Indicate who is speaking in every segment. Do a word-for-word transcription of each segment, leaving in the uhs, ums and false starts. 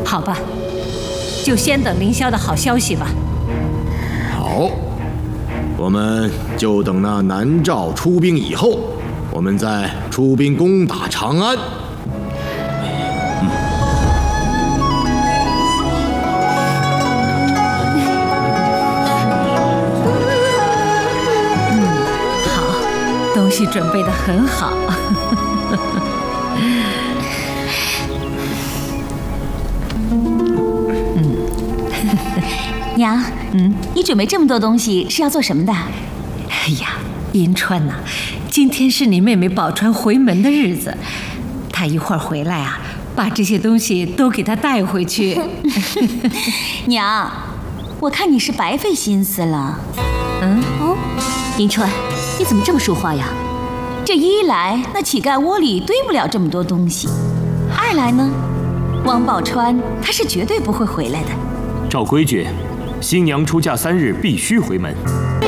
Speaker 1: 好吧，就先等凌霄的好消息吧。
Speaker 2: 好，我们就等那南诏出兵以后，我们再出兵攻打长安。嗯，
Speaker 1: 好，东西准备得很好。
Speaker 3: 娘，嗯，你准备这么多东西是要做什么的？
Speaker 1: 哎呀，银川呐、啊，今天是你妹妹宝钏回门的日子，她一会儿回来啊，把这些东西都给她带回去。
Speaker 3: 娘，我看你是白费心思了。
Speaker 1: 嗯
Speaker 3: 哦，银川，你怎么这么说话呀？这一来，那乞丐窝里堆不了这么多东西；二来呢，王宝钏她是绝对不会回来的。
Speaker 4: 照规矩，新娘出嫁三日必须回门。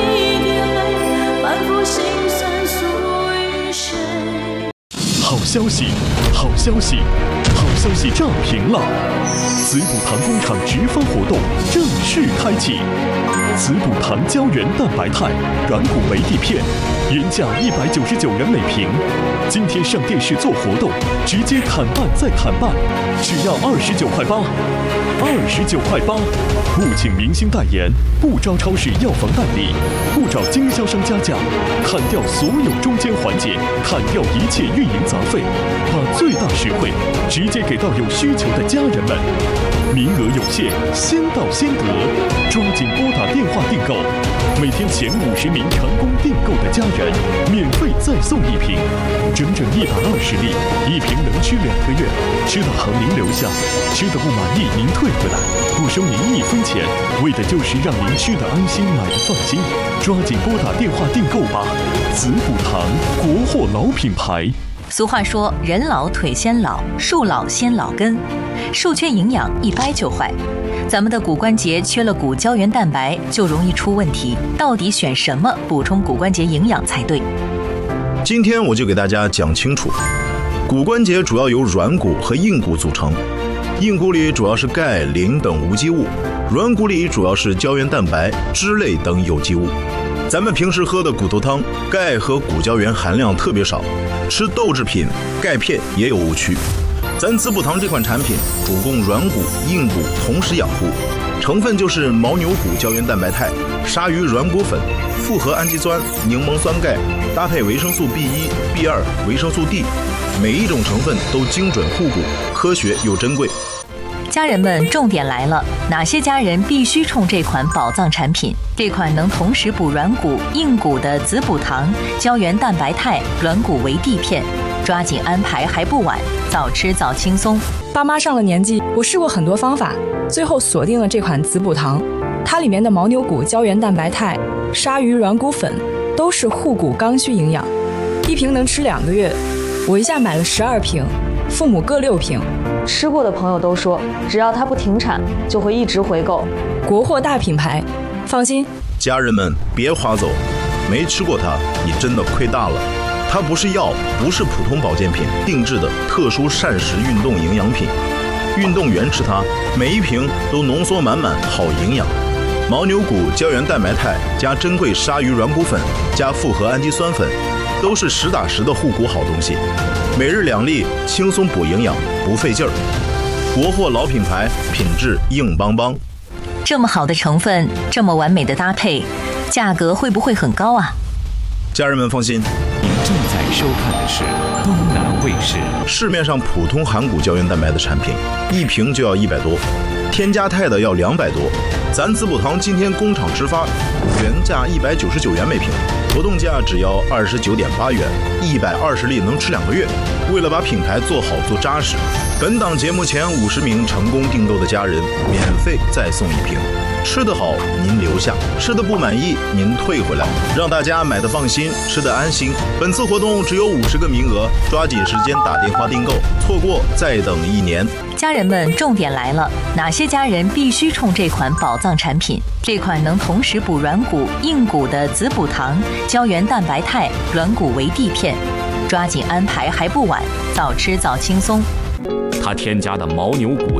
Speaker 5: 好消息，好消息，好消息炸屏了！子补堂工厂直发活动正式开启，子补堂胶原蛋白肽软骨维 D 片，原价一百九十九元每瓶，今天上电视做活动，直接砍半再砍半，只要二十九块八，二十九块八，不请明星代言，不招超市药房代理，不找经销商加价，砍掉所有中间环节，砍掉一切运营杂费，把最大实惠直接给到有需求的家人们。名额有限，先到先得，抓紧拨打电话订购。每天前五十名成功订购的家人，免费再送一瓶，整整一百二十粒，一瓶能吃两个月。吃的好您留下，吃的不满意您退回来，不收您一分钱，为的就是让您吃的安心，买的放心。抓紧拨打电话订购吧！子补堂，国货老品牌。
Speaker 6: 俗话说，人老腿先老，树老先老根，树缺营养一掰就坏。咱们的骨关节缺了骨胶原蛋白，就容易出问题。到底选什么补充骨关节营养才对？
Speaker 7: 今天我就给大家讲清楚。骨关节主要由软骨和硬骨组成，硬骨里主要是钙、磷等无机物，软骨里主要是胶原蛋白、脂类等有机物。咱们平时喝的骨头汤，钙和骨胶原含量特别少，吃豆制品、钙片也有误区。咱子补堂这款产品主攻软骨、硬骨同时养护，成分就是牦牛骨胶原蛋白肽、鲨鱼软骨粉、复合氨基酸、柠檬酸钙，搭配维生素 B 一、B 二、维生素 D， 每一种成分都精准护骨，科学又珍贵。
Speaker 6: 家人们，重点来了，哪些家人必须冲这款宝藏产品？这款能同时补软骨、硬骨的子补堂胶原蛋白肽软骨维 D 片，抓紧安排还不晚，早吃早轻松。
Speaker 8: 爸妈上了年纪，我试过很多方法，最后锁定了这款子补堂。它里面的牦牛骨胶原蛋白肽、鲨鱼软骨粉都是护骨刚需营养，一瓶能吃两个月。我一下买了十二瓶，父母各六瓶。
Speaker 9: 吃过的朋友都说，只要它不停产，就会一直回购。
Speaker 8: 国货大品牌，放心。
Speaker 7: 家人们别划走，没吃过它，你真的亏大了。它不是药，不是普通保健品，定制的特殊膳食运动营养品。运动员吃它，每一瓶都浓缩满满好营养。牦牛骨胶原蛋白肽加珍贵鲨鱼软骨粉加复合氨基酸粉，都是实打实的护骨好东西。每日两粒，轻松补营养，不费劲儿。国货老品牌，品质硬邦邦。
Speaker 6: 这么好的成分，这么完美的搭配，价格会不会很高啊？
Speaker 7: 家人们放心，
Speaker 5: 您正在收看的是东南卫视。
Speaker 7: 市面上普通含骨胶原蛋白的产品，一瓶就要一百多，添加肽的要两百多。咱子补堂今天工厂直发，原价一百九十九元每瓶，活动价只要二十九点八元，一百二十粒能吃两个月。为了把品牌做好做扎实，本档节目前五十名成功订购的家人免费再送一瓶。吃得好您留下，吃得不满意您退回来，让大家买得放心，吃得安心。本次活动只有五十个名额，抓紧时间打电话订购，错过再等一年。
Speaker 6: 家人们，重点来了，哪些家人必须冲这款宝藏产品？这款能同时补软骨、硬骨的子补堂胶原蛋白肽软骨维 D 片，抓紧安排还不晚，早吃早轻松。
Speaker 4: 它添加的牦牛骨